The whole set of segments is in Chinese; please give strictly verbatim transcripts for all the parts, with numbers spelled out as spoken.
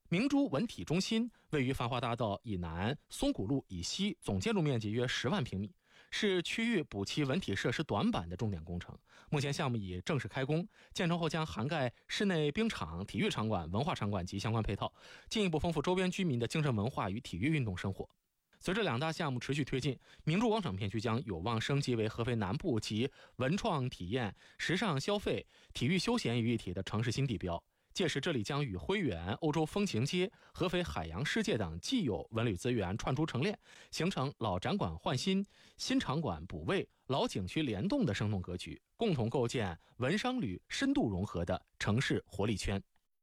明珠文体中心位于繁华大道以南、松谷路以西，总建筑面积约十万平米，是区域补齐文体设施短板的重点工程。目前项目已正式开工，建成后将涵盖室内冰场、体育场馆、文化场馆及相关配套，进一步丰富周边居民的精神文化与体育运动生活。随着两大项目持续推进，明珠广场片区将有望升级为合肥南部集文创体验、时尚消费、体育休闲于一体的城市新地标。届时这里将与辉园、欧洲风情街、合肥海洋世界等既有文旅资源串出成链，形成老展馆换新、新场馆补位、老景区联动的生动格局，共同构建文商旅深度融合的城市活力圈。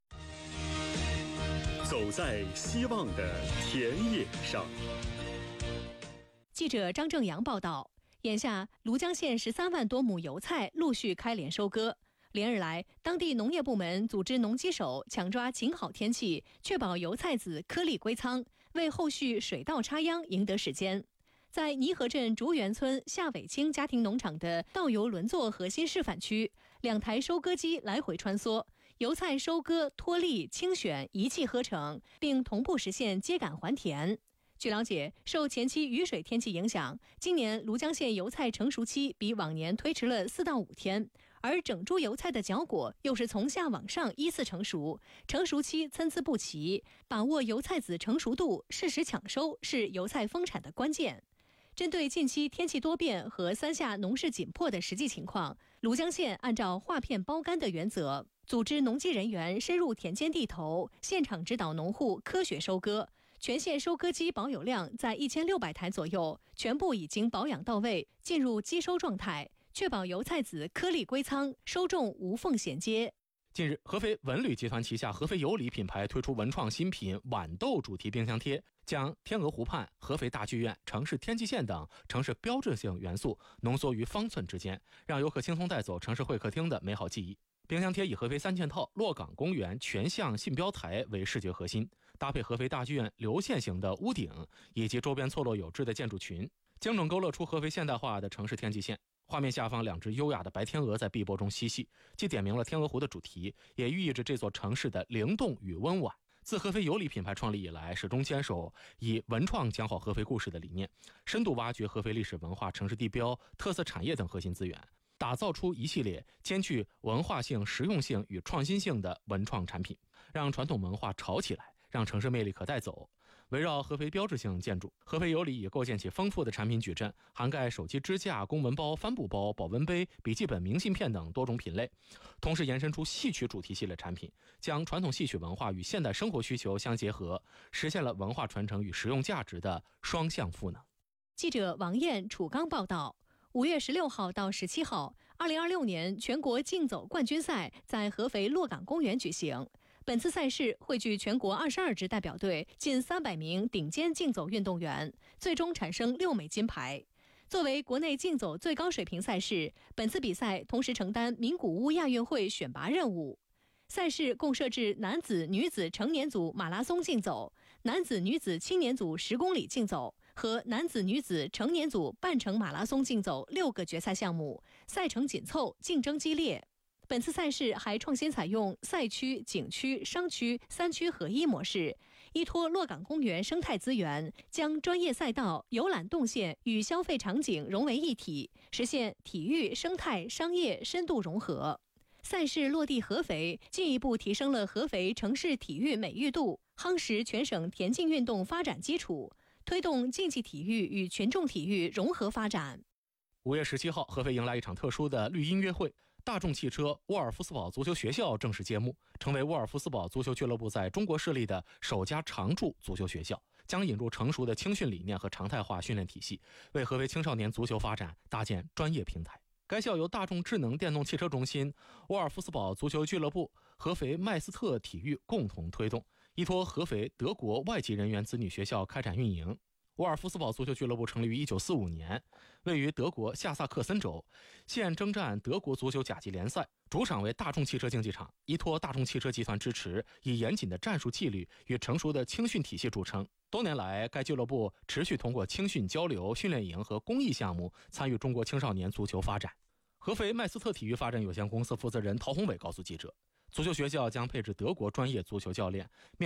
走在希望的田野上。 记者张正阳报道，眼下庐江县十三万多亩油菜陆续开镰收割。连日来，当地农业部门组织农机手抢抓晴好天气，确保油菜籽颗粒归仓，为后续水稻插秧赢得时间。在泥河镇竹园村夏伟清家庭农场的稻油轮作核心示范区，两台收割机来回穿梭，油菜收割、脱粒、清选一气呵成，并同步实现秸秆还田。据了解，受前期雨水天气影响，今年庐江县油菜成熟期比往年推迟了四到五天，而整株油菜的角果又是从下往上依次成熟，成熟期参差不齐，把握油菜籽成熟度，适时抢收是油菜丰产的关键。针对近期天气多变和三下农事紧迫的实际情况，庐江县按照划片包干的原则，组织农技人员深入田间地头，现场指导农户科学收割。全县收割机保有量在一千六百台左右，全部已经保养到位，进入机收状态，确保油菜籽颗粒归仓，收种无缝衔接。 近日，合肥文旅集团旗下合肥有礼品牌推出文创新品豌豆主题冰箱贴，将天鹅湖畔、合肥大剧院、城市天际线等城市标志性元素浓缩于方寸之间，让游客轻松带走城市会客厅的美好记忆。冰箱贴以合肥三件套、洛港公园全巷信标台为视觉核心，搭配合肥大剧院流线型的屋顶以及周边错落有致的建筑群，精准勾勒出合肥现代化的城市天际线。画面下方两只优雅的白天鹅在碧波中嬉戏，既点明了天鹅湖的主题，也寓意着这座城市的灵动与温婉。自合肥有礼品牌创立以来，始终坚守以文创讲好合肥故事的理念，深度挖掘合肥历史文化、城市地标、特色产业等核心资源，打造出一系列兼具文化性、实用性与创新性的文创产品，让传统文化炒起来，让城市魅力可带走。围绕合肥标志性建筑，合肥有礼也构建起丰富的产品矩阵，涵盖手机支架、公文包、帆布包、保温杯、笔记本、明信片等多种品类，同时延伸出戏曲主题系列产品，将传统戏曲文化与现代生活需求相结合，实现了文化传承与实用价值的双向赋能。 记者王燕、楚刚报道。五月十六号到十七号，二零二六年全国竞走冠军赛在合肥洛港公园举行。本次赛事汇聚全国二十二支代表队近三百名顶尖竞走运动员，最终产生六枚金牌。作为国内竞走最高水平赛事，本次比赛同时承担名古屋亚运会选拔任务。赛事共设置男子、女子成年组马拉松竞走、男子、女子青年组十公里竞走和男子、女子成年组半程马拉松竞走六个决赛项目，赛程紧凑，竞争激烈。本次赛事还创新采用赛区、景区、商区三区合一模式，依托洛港公园生态资源，将专业赛道、游览动线与消费场景融为一体，实现体育、生态、商业深度融合。赛事落地合肥，进一步提升了合肥城市体育美誉度，夯实全省田径运动发展基础，推动竞技体育与群众体育融合发展。 五月十七号，合肥迎来一场特殊的绿音乐会，大众汽车沃尔夫斯堡足球学校正式揭幕，成为沃尔夫斯堡足球俱乐部在中国设立的首家常驻足球学校，将引入成熟的青训理念和常态化训练体系，为合肥青少年足球发展搭建专业平台。该校由大众智能电动汽车中心、沃尔夫斯堡足球俱乐部、合肥麦斯特体育共同推动，依托合肥德国外籍人员子女学校开展运营。沃尔夫斯堡足球俱乐部成立于一九四五年，位于德国下萨克森州，现征战德国足球甲级联赛，主场为大众汽车竞技场，依托大众汽车集团支持，以严谨的战术纪律与成熟的青训体系著称。多年来，该俱乐部持续通过青训交流、训练营和公益项目参与中国青少年足球发展。合肥麦斯特体育发展有限公司负责人陶宏伟告诉记者，足球学校将配置德国专业足球教练，